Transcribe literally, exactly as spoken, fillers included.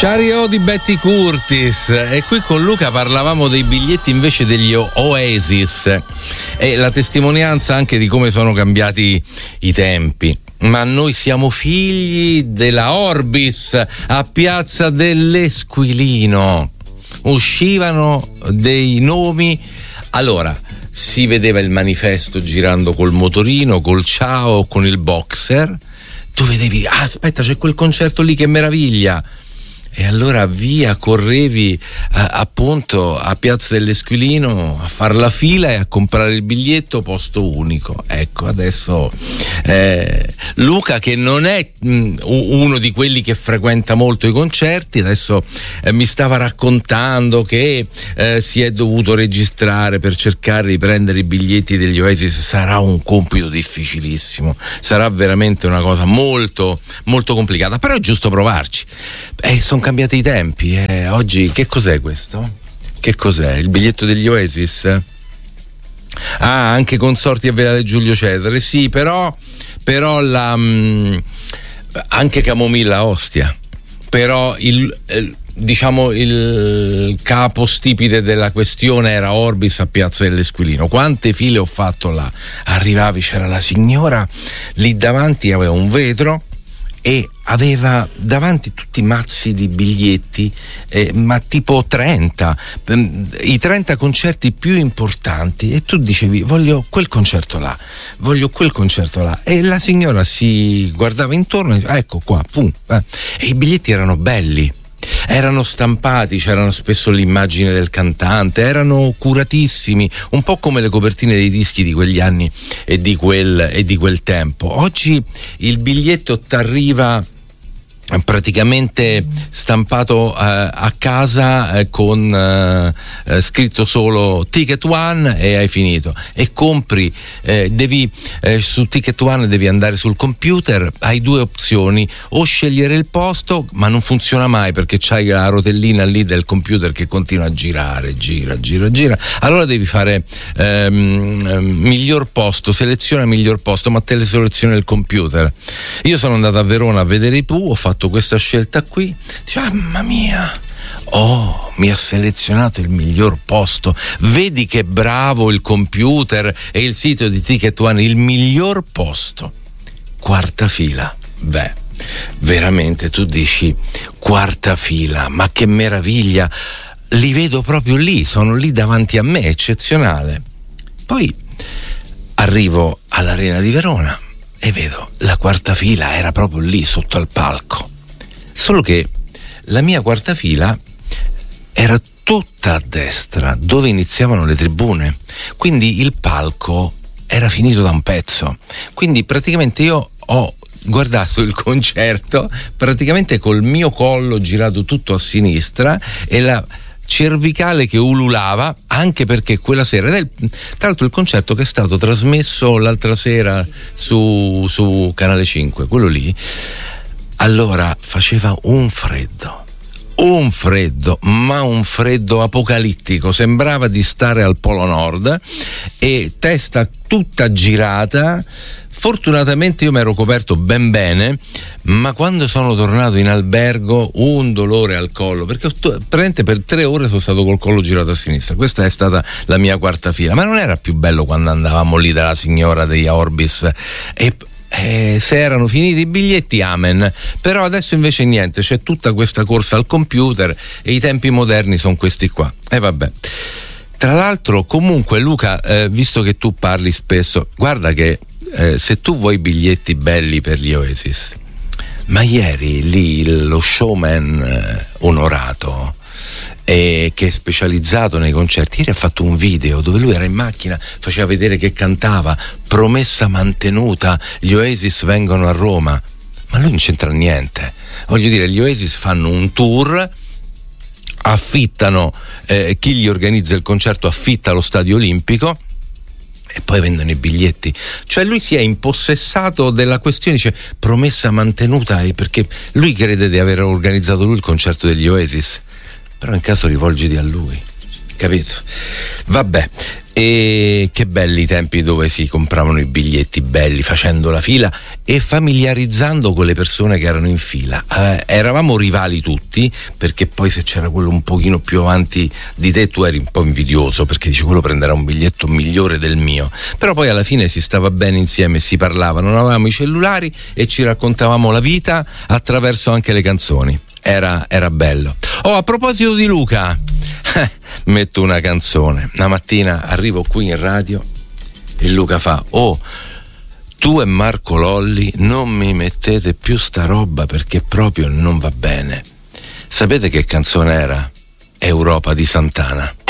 Chariot di Betty Curtis. E qui con Luca parlavamo dei biglietti invece degli Oasis e la testimonianza anche di come sono cambiati i tempi. Ma noi siamo figli della Orbis a Piazza dell'Esquilino. Uscivano dei nomi. Allora, si vedeva il manifesto girando col motorino, col ciao, con il boxer. Tu vedevi, ah, aspetta, c'è quel concerto lì, che meraviglia. E allora via, correvi eh, appunto a Piazza dell'Esquilino a far la fila e a comprare il biglietto posto unico. Ecco, adesso eh, Luca, che non è mh, uno di quelli che frequenta molto i concerti, adesso eh, mi stava raccontando che eh, si è dovuto registrare per cercare di prendere i biglietti degli Oasis. Sarà un compito difficilissimo, sarà veramente una cosa molto molto complicata, però è giusto provarci. Eh, sono cambiati i tempi. Eh. Oggi che cos'è questo? Che cos'è? Il biglietto degli Oasis? Ah, anche Consorti a Viale Giulio Cesare. Sì, però però la mh, anche Camomilla Ostia. Però il, il diciamo il capostipite della questione era Orbis a Piazza dell'Esquilino. Quante file ho fatto là? Arrivavi, c'era la signora lì davanti, aveva un vetro e aveva davanti tutti i mazzi di biglietti, eh, ma tipo trenta, i trenta concerti più importanti, e tu dicevi voglio quel concerto là, voglio quel concerto là, e la signora si guardava intorno e ecco qua, pum, eh. E i biglietti erano belli, erano stampati, c'erano spesso l'immagine del cantante, erano curatissimi, un po' come le copertine dei dischi di quegli anni e di quel, e di quel tempo. Oggi il biglietto t'arriva praticamente stampato eh, a casa eh, con eh, scritto solo Ticket One e hai finito, e compri eh, devi eh, su Ticket One devi andare sul computer, hai due opzioni: o scegliere il posto, ma non funziona mai perché c'hai la rotellina lì del computer che continua a girare, gira, gira, gira, allora devi fare ehm, miglior posto, seleziona miglior posto, ma te le seleziona il computer. Io sono andato a Verona a vedere i Pooh, ho fatto questa scelta qui, dice, ah, mamma mia, oh, mi ha selezionato il miglior posto, vedi che bravo il computer e il sito di Ticket One, il miglior posto, quarta fila. Beh, veramente tu dici quarta fila, ma che meraviglia, li vedo proprio lì, sono lì davanti a me, eccezionale. Poi arrivo all'Arena di Verona e vedo la quarta fila era proprio lì sotto al palco, solo che la mia quarta fila era tutta a destra dove iniziavano le tribune, quindi il palco era finito da un pezzo, quindi praticamente io ho guardato il concerto praticamente col mio collo girato tutto a sinistra e la cervicale che ululava, anche perché quella sera, ed è il, tra l'altro il concerto che è stato trasmesso l'altra sera su, su Canale cinque, quello lì, allora faceva un freddo, un freddo, ma un freddo apocalittico, sembrava di stare al Polo Nord, e testa tutta girata. Fortunatamente io mi ero coperto ben bene, ma quando sono tornato in albergo un dolore al collo, perché praticamente per tre ore sono stato col collo girato a sinistra. Questa è stata la mia quarta fila, ma non era più bello quando andavamo lì dalla signora degli Orbis e Eh, se erano finiti i biglietti, amen. Però adesso invece niente, c'è tutta questa corsa al computer e i tempi moderni sono questi qua. E eh, vabbè. Tra l'altro, comunque, Luca, eh, visto che tu parli spesso, guarda che eh, se tu vuoi biglietti belli per gli Oasis, ma ieri lì lo showman eh, onorato, e che è specializzato nei concerti, ieri ha fatto un video dove lui era in macchina, faceva vedere che cantava promessa mantenuta, gli Oasis vengono a Roma, ma lui non c'entra niente. Voglio dire, gli Oasis fanno un tour, affittano eh, chi gli organizza il concerto affitta lo Stadio Olimpico e poi vendono i biglietti. Cioè lui si è impossessato della questione, dice promessa mantenuta, perché lui crede di aver organizzato lui il concerto degli Oasis, però in caso rivolgiti a lui, capito? Vabbè, E che belli i tempi dove si compravano i biglietti belli, facendo la fila e familiarizzando con le persone che erano in fila. Eh, eravamo rivali tutti, perché poi se c'era quello un pochino più avanti di te tu eri un po' invidioso, perché dici quello prenderà un biglietto migliore del mio. Però poi alla fine si stava bene insieme, si parlava, non avevamo i cellulari e ci raccontavamo la vita attraverso anche le canzoni. Era, era bello. Oh, a proposito di Luca, metto una canzone. Una mattina arrivo qui in radio e Luca fa: oh, tu e Marco Lolli non mi mettete più sta roba perché proprio non va bene. Sapete che canzone era? Europa di Santana.